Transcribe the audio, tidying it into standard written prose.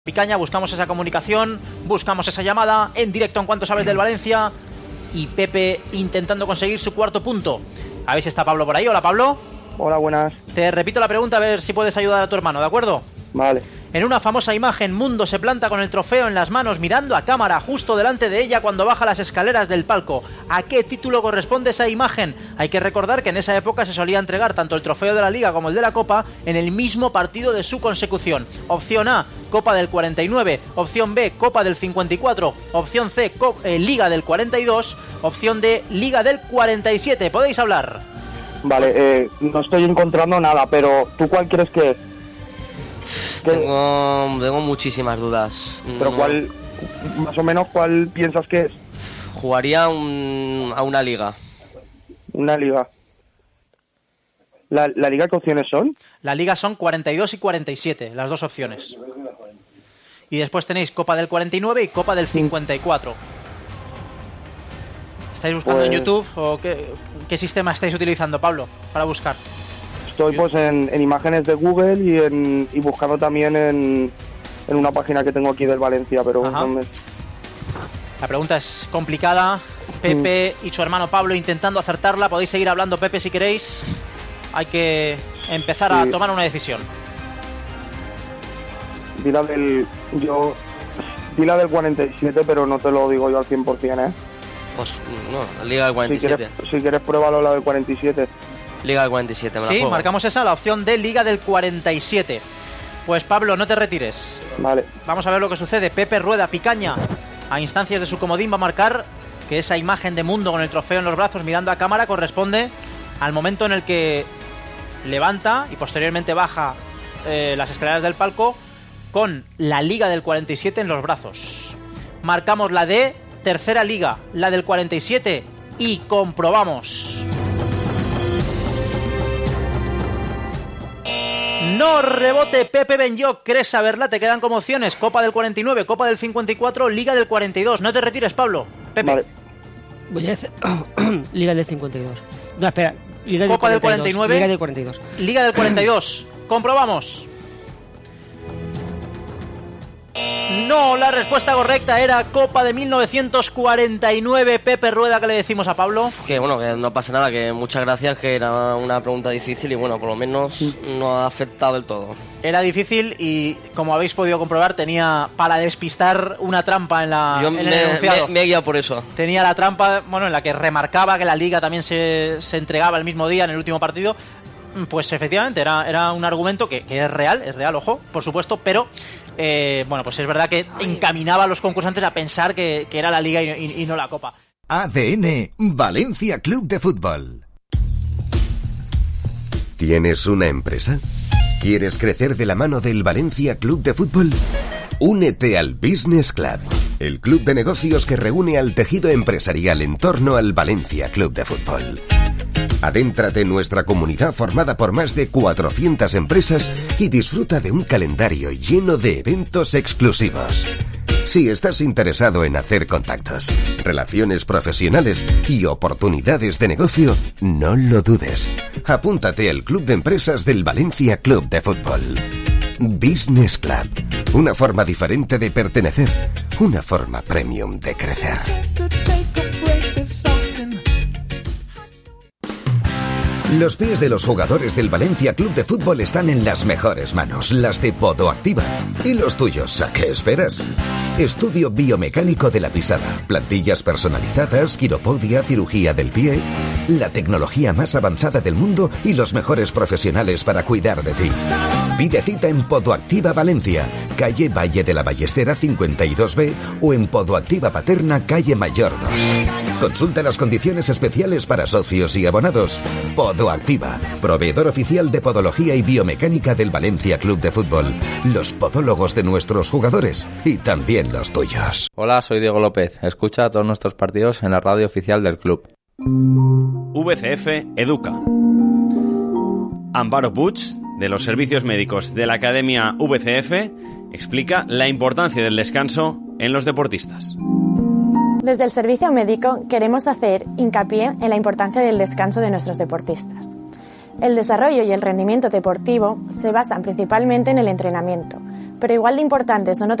Picaña, buscamos esa comunicación, buscamos esa llamada en directo en Cuánto Sabes del Valencia, y Pepe intentando conseguir su cuarto punto. A ver si está Pablo por ahí. Hola, Pablo. Hola, buenas. Te repito la pregunta, a ver si puedes ayudar a tu hermano, ¿de acuerdo? Vale. En una famosa imagen, Mundo se planta con el trofeo en las manos mirando a cámara justo delante de ella cuando baja las escaleras del palco. ¿A qué título corresponde esa imagen? Hay que recordar que en esa época se solía entregar tanto el trofeo de la Liga como el de la Copa en el mismo partido de su consecución. Opción A, Copa del 49. Opción B, Copa del 54. Opción C, Liga del 42. Opción D, Liga del 47. ¿Podéis hablar? Vale, no estoy encontrando nada, pero ¿tú cuál crees que es? Tengo muchísimas dudas. Pero ¿cuál, más o menos, cuál piensas que es? Jugaría a una liga. Una liga. ¿La liga qué opciones son? La liga son 42 y 47, las dos opciones. Y después tenéis Copa del 49 y Copa del 54. ¿Estáis buscando en YouTube o qué sistema estáis utilizando, Pablo, para buscar? Estoy pues en imágenes de Google y buscando también en una página que tengo aquí del Valencia, pero no me... La pregunta es complicada. Pepe y su hermano Pablo intentando acertarla. Podéis seguir hablando, Pepe, si queréis. Hay que empezar a tomar una decisión. Di la del 47, pero no te lo digo yo al 100%, ¿eh? Pues no, Liga del 47. Si quieres pruébalo la del 47. Liga del 47, me la juego. Marcamos esa, la opción de Liga del 47. Pues Pablo, no te retires. Vale. Vamos a ver lo que sucede. Pepe Rueda Picaña, a instancias de su comodín, va a marcar que esa imagen de Mundo con el trofeo en los brazos mirando a cámara corresponde al momento en el que levanta y posteriormente baja las escaleras del palco con la Liga del 47 en los brazos. Marcamos la de tercera liga, la del 47, y comprobamos. No rebote, Pepe Benyoc, ¿crees saberla? Te quedan como opciones: Copa del 49, Copa del 54, Liga del 42. No te retires, Pablo. Pepe. Vale. Voy a decir Liga del 52. No, espera. Liga Copa del 49. Liga del 42. Liga del 42. Comprobamos. No, la respuesta correcta era Copa de 1949. Pepe Rueda, ¿qué le decimos a Pablo? Que bueno, que no pasa nada, que muchas gracias, que era una pregunta difícil y bueno, por lo menos no ha afectado del todo. Era difícil y, como habéis podido comprobar, tenía para despistar una trampa en el enunciado. Me he guiado por eso. Tenía la trampa, bueno, en la que remarcaba que la Liga también se entregaba el mismo día en el último partido. Pues efectivamente, era un argumento que es real, ojo, por supuesto, pero bueno, pues es verdad que encaminaba a los concursantes a pensar que era la Liga y no la Copa. ADN Valencia Club de Fútbol. ¿Tienes una empresa? ¿Quieres crecer de la mano del Valencia Club de Fútbol? Únete al Business Club, el club de negocios que reúne al tejido empresarial en torno al Valencia Club de Fútbol. Adéntrate en nuestra comunidad formada por más de 400 empresas y disfruta de un calendario lleno de eventos exclusivos. Si estás interesado en hacer contactos, relaciones profesionales y oportunidades de negocio, no lo dudes. Apúntate al Club de Empresas del Valencia Club de Fútbol. Business Club. Una forma diferente de pertenecer. Una forma premium de crecer. Los pies de los jugadores del Valencia Club de Fútbol están en las mejores manos, las de Podoactiva. ¿Y los tuyos? ¿A qué esperas? Estudio biomecánico de la pisada, plantillas personalizadas, quiropodia, cirugía del pie, la tecnología más avanzada del mundo y los mejores profesionales para cuidar de ti. Pide cita en Podoactiva Valencia, calle Valle de la Ballestera 52B o en Podoactiva Paterna, calle Mayor 2. Consulta las condiciones especiales para socios y abonados. Podoactiva, proveedor oficial de podología y biomecánica del Valencia Club de Fútbol. Los podólogos de nuestros jugadores y también los tuyos. Hola, soy Diego López. Escucha todos nuestros partidos en la radio oficial del club. VCF Educa. Amparo Puig, de los servicios médicos de la Academia VCF, explica la importancia del descanso en los deportistas. Desde el servicio médico queremos hacer hincapié en la importancia del descanso de nuestros deportistas. El desarrollo y el rendimiento deportivo se basan principalmente en el entrenamiento, pero igual de importantes son otros